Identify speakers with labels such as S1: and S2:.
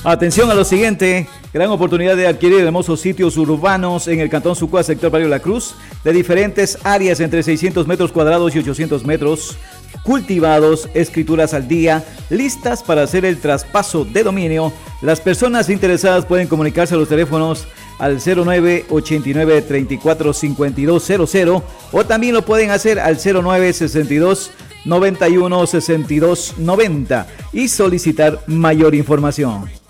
S1: Atención a lo siguiente, gran oportunidad de adquirir hermosos sitios urbanos en el Cantón Sucua, sector Barrio La Cruz, de diferentes áreas entre 600 metros cuadrados y 800 metros, cultivados, escrituras al día, listas para hacer el traspaso de dominio. Las personas interesadas pueden comunicarse a los teléfonos al 0989 34 5200 o también lo pueden hacer al 0962 91 62 90 y solicitar mayor información.